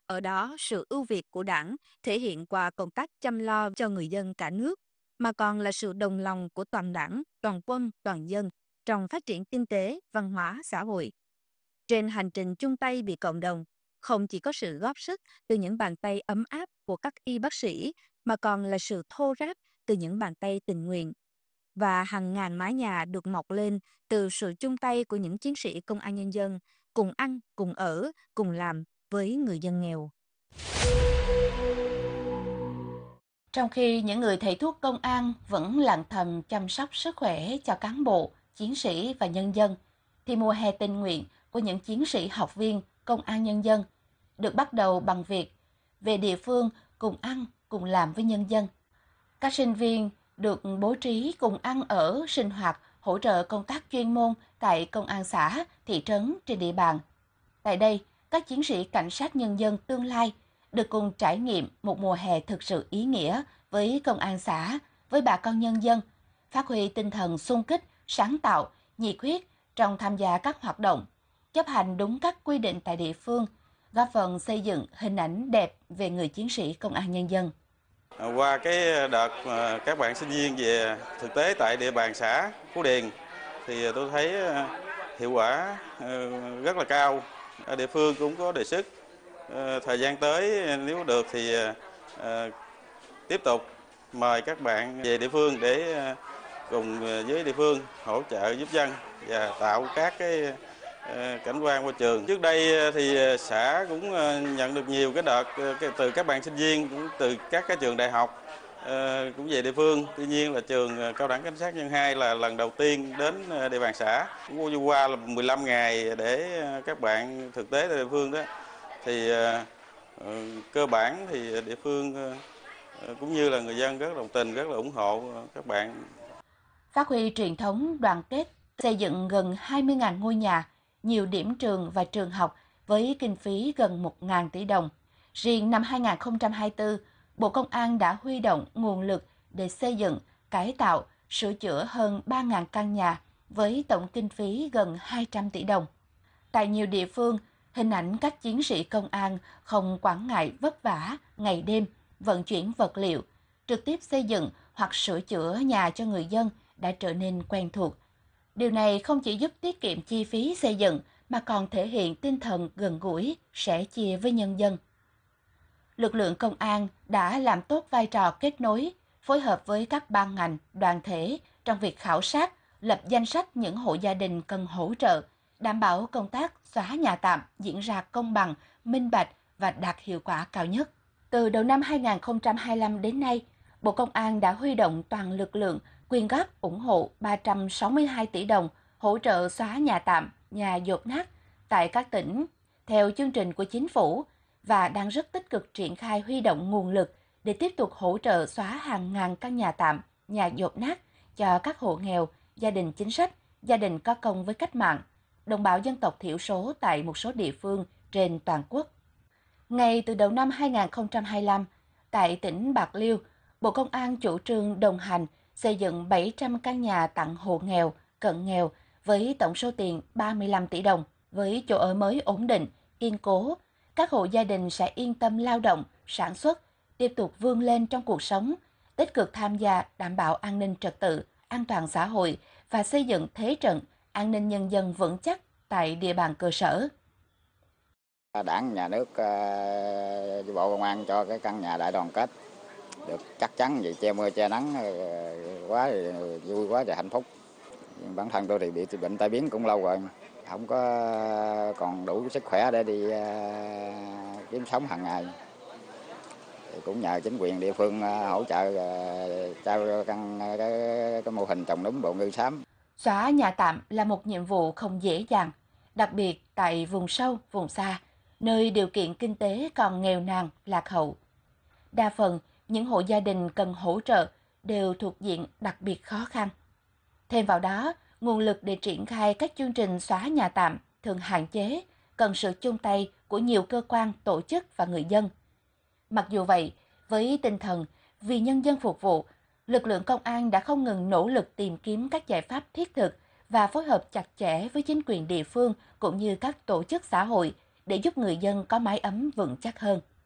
Ở đó, sự ưu việt của Đảng thể hiện qua công tác chăm lo cho người dân cả nước, mà còn là sự đồng lòng của toàn Đảng, toàn quân, toàn dân trong phát triển kinh tế, văn hóa, xã hội. Trên hành trình chung tay vì cộng đồng, không chỉ có sự góp sức từ những bàn tay ấm áp của các y bác sĩ, mà còn là sự thô ráp từ những bàn tay tình nguyện. Và hàng ngàn mái nhà được mọc lên từ sự chung tay của những chiến sĩ công an nhân dân, cùng ăn, cùng ở, cùng làm với người dân nghèo. Trong khi những người thầy thuốc công an vẫn lặng thầm chăm sóc sức khỏe cho cán bộ, chiến sĩ và nhân dân, thì mùa hè tình nguyện của những chiến sĩ học viên công an nhân dân được bắt đầu bằng việc về địa phương cùng ăn, cùng làm với nhân dân. Các sinh viên được bố trí cùng ăn ở, sinh hoạt, hỗ trợ công tác chuyên môn tại công an xã, thị trấn trên địa bàn. Tại đây, các chiến sĩ cảnh sát nhân dân tương lai được cùng trải nghiệm một mùa hè thực sự ý nghĩa với công an xã, với bà con nhân dân, phát huy tinh thần xung kích, sáng tạo, nhiệt huyết trong tham gia các hoạt động, chấp hành đúng các quy định tại địa phương, góp phần xây dựng hình ảnh đẹp về người chiến sĩ công an nhân dân. Qua cái đợt các bạn sinh viên về thực tế tại địa bàn xã Phú Điền thì tôi thấy hiệu quả rất là cao. Ở địa phương cũng có đề xuất thời gian tới nếu được thì tiếp tục mời các bạn về địa phương để cùng với địa phương hỗ trợ giúp dân và tạo các cái cảnh quan môi trường. Trước đây thì xã cũng nhận được nhiều cái đợt từ các bạn sinh viên cũng từ các cái trường đại học cũng về địa phương. Tuy nhiên là trường Cao đẳng Cảnh sát Nhân 2 là lần đầu tiên đến địa bàn xã. Cũng qua là 15 ngày để các bạn thực tế tại địa phương đó. Thì cơ bản thì địa phương cũng như là người dân rất đồng tình, rất là ủng hộ các bạn. Phát huy truyền thống đoàn kết, xây dựng gần 20.000 ngôi nhà, nhiều điểm trường và trường học với kinh phí gần 1.000 tỷ đồng. Riêng năm 2024, Bộ Công an đã huy động nguồn lực để xây dựng, cải tạo, sửa chữa hơn 3.000 căn nhà với tổng kinh phí gần 200 tỷ đồng. Tại nhiều địa phương, hình ảnh các chiến sĩ công an không quản ngại vất vả ngày đêm vận chuyển vật liệu, trực tiếp xây dựng hoặc sửa chữa nhà cho người dân đã trở nên quen thuộc. Điều này không chỉ giúp tiết kiệm chi phí xây dựng mà còn thể hiện tinh thần gần gũi, sẻ chia với nhân dân. Lực lượng công an đã làm tốt vai trò kết nối, phối hợp với các ban ngành, đoàn thể trong việc khảo sát, lập danh sách những hộ gia đình cần hỗ trợ, đảm bảo công tác xóa nhà tạm diễn ra công bằng, minh bạch và đạt hiệu quả cao nhất. Từ đầu năm 2025 đến nay, Bộ Công an đã huy động toàn lực lượng quyên góp ủng hộ 362 tỷ đồng hỗ trợ xóa nhà tạm, nhà dột nát tại các tỉnh theo chương trình của chính phủ và đang rất tích cực triển khai huy động nguồn lực để tiếp tục hỗ trợ xóa hàng ngàn căn nhà tạm, nhà dột nát cho các hộ nghèo, gia đình chính sách, gia đình có công với cách mạng, đồng bào dân tộc thiểu số tại một số địa phương trên toàn quốc. Ngay từ đầu năm 2025, tại tỉnh Bạc Liêu, Bộ Công an chủ trương đồng hành xây dựng 700 căn nhà tặng hộ nghèo, cận nghèo với tổng số tiền 35 tỷ đồng. Với chỗ ở mới ổn định, kiên cố, các hộ gia đình sẽ yên tâm lao động, sản xuất, tiếp tục vươn lên trong cuộc sống, tích cực tham gia đảm bảo an ninh trật tự, an toàn xã hội và xây dựng thế trận an ninh nhân dân vững chắc tại địa bàn cơ sở. Đảng, nhà nước, Bộ Công an cho cái căn nhà đại đoàn kết được chắc chắn vậy, che mưa che nắng quá vui quá và hạnh phúc. Bản thân tôi thì bị bệnh tai biến cũng lâu rồi, không có còn đủ sức khỏe để đi kiếm sống hàng ngày. Thì cũng nhờ chính quyền địa phương hỗ trợ trao cái mô hình trồng nấm bộ ngư xám. Xóa nhà tạm là một nhiệm vụ không dễ dàng, đặc biệt tại vùng sâu, vùng xa, nơi điều kiện kinh tế còn nghèo nàn, lạc hậu. Đa phần, những hộ gia đình cần hỗ trợ đều thuộc diện đặc biệt khó khăn. Thêm vào đó, nguồn lực để triển khai các chương trình xóa nhà tạm thường hạn chế, cần sự chung tay của nhiều cơ quan, tổ chức và người dân. Mặc dù vậy, với tinh thần vì nhân dân phục vụ, lực lượng công an đã không ngừng nỗ lực tìm kiếm các giải pháp thiết thực và phối hợp chặt chẽ với chính quyền địa phương cũng như các tổ chức xã hội để giúp người dân có mái ấm vững chắc hơn.